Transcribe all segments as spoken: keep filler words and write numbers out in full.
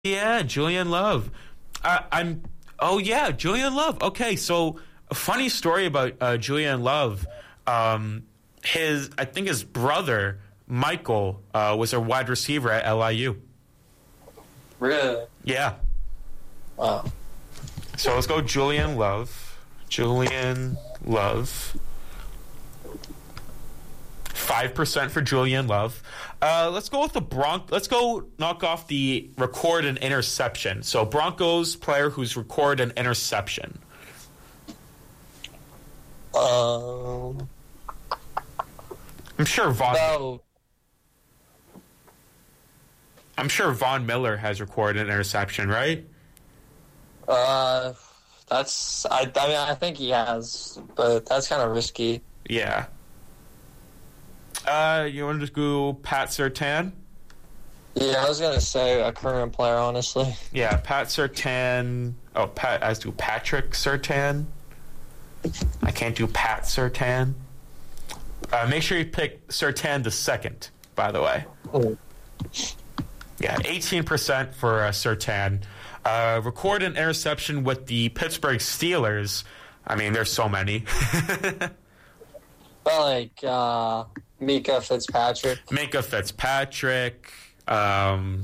Yeah, Julian Love. I, I'm. Oh yeah, Julian Love. Okay, so a funny story about uh, Julian Love. Um, his, I think his brother Michael uh, was a wide receiver at L I U. Really? Yeah. Wow. So let's go, Julian Love. Julian Love. Five percent for Julian Love. Uh, let's go with the Bronc. Let's go knock off the record an interception. So Broncos player who's recorded an interception. Um, I'm sure Von. no. I'm sure Von Miller has recorded an interception, right? Uh, that's. I. I mean, I think he has, but that's kind of risky. Yeah. Uh, you want to just go Pat Surtain? Yeah, I was gonna say a current player, honestly. Yeah, Pat Surtain. Oh, Pat. I have to do Patrick Surtain. I can't do Pat Surtain. Uh, make sure you pick Surtain the second, by the way. Oh. Yeah, eighteen percent for uh, Surtain. Uh, record an interception with the Pittsburgh Steelers. I mean, there's so many. But like uh, Mika Fitzpatrick. Mika Fitzpatrick. Um,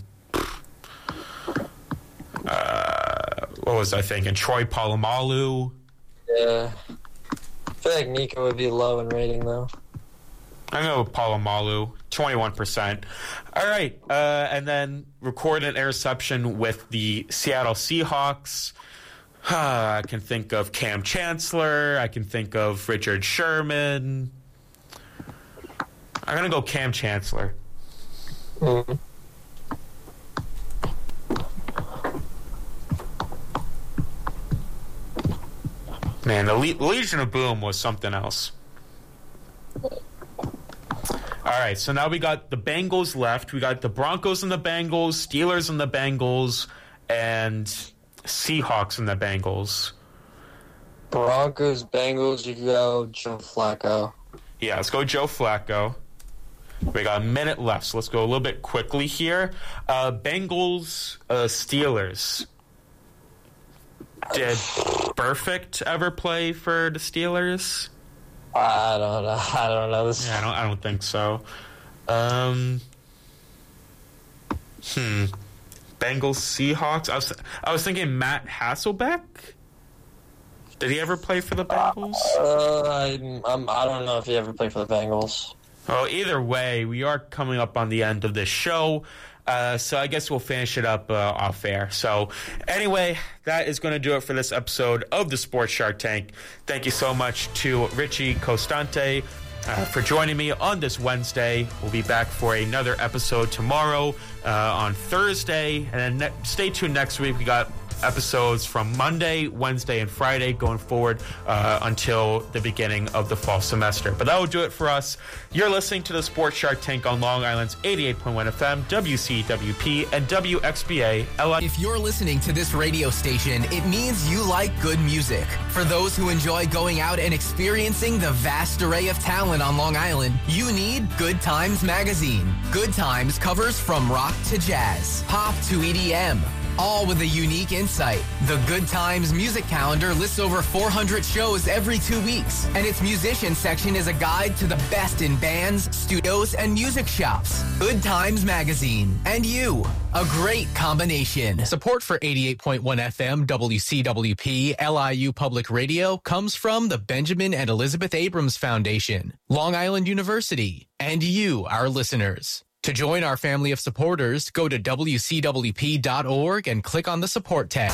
uh, what was I thinking? Troy Polamalu. Yeah. I feel like Mika would be low in rating, though. I'm going to go with Polamalu, twenty-one percent. All right. Uh, and then record an interception with the Seattle Seahawks. I can think of Cam Chancellor. I can think of Richard Sherman. I'm going to go Cam Chancellor. Mm-hmm. Man, the Le- Legion of Boom was something else. All right, so now we got the Bengals left. We got the Broncos and the Bengals, Steelers and the Bengals, and Seahawks and the Bengals. Broncos, Bengals, you go Joe Flacco. Yeah, let's go Joe Flacco. We got a minute left, so let's go a little bit quickly here. Uh, Bengals, uh, Steelers. Did Perfect ever play for the Steelers? I don't know. I don't know this. Yeah, I don't. I don't think so. Um, hmm. Bengals, Seahawks. I was. I was thinking Matt Hasselbeck. Did he ever play for the Bengals? Uh, I, I'm, I don't know if he ever played for the Bengals. Well, either way, we are coming up on the end of this show. Uh, so I guess we'll finish it up uh, off air. So anyway, that is going to do it for this episode of the Sports Shark Tank. Thank you so much to Richie Costante uh, for joining me on this Wednesday. We'll be back for another episode tomorrow uh, on Thursday. And then ne- stay tuned next week. We got episodes from Monday, Wednesday, and Friday going forward uh, until the beginning of the fall semester. But that will do it for us. You're listening to the Sports Shark Tank on Long Island's eighty-eight point one F M, W C W P, and W X B A. If you're listening to this radio station, it means you like good music. For those who enjoy going out and experiencing the vast array of talent on Long Island, you need Good Times Magazine. Good Times covers from rock to jazz, pop to E D M, all with a unique insight. The Good Times music calendar lists over four hundred shows every two weeks, and its musician section is a guide to the best in bands, studios, and music shops. Good Times Magazine. And you. A great combination. Support for eighty-eight point one F M, W C W P, L I U Public Radio comes from the Benjamin and Elizabeth Abrams Foundation, Long Island University, and you, our listeners. To join our family of supporters, go to W C W P dot org and click on the support tab.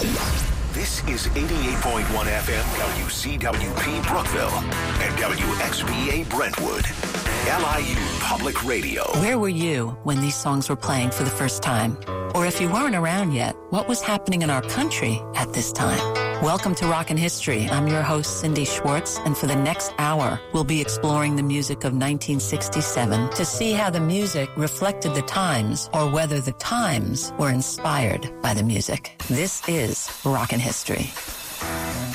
This is eighty-eight point one F M W C W P Brookville and W X B A Brentwood. L I U Public Radio. Where were you when these songs were playing for the first time? Or if you weren't around yet, what was happening in our country at this time? Welcome to Rockin' History. I'm your host, Cindy Schwartz, and for the next hour, we'll be exploring the music of nineteen sixty-seven to see how the music reflected the times or whether the times were inspired by the music. This is Rockin' History.